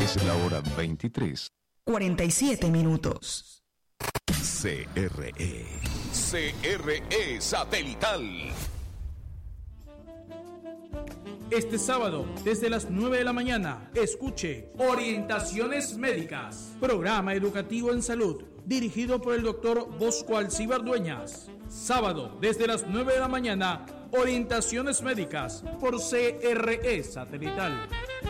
Es la hora 23:47 minutos. CRE Satelital. Este sábado, desde las 9 de la mañana, escuche Orientaciones Médicas, programa educativo en salud, dirigido por el doctor Bosco Alcíbar Dueñas. Sábado, desde las 9 de la mañana, Orientaciones Médicas por CRE Satelital.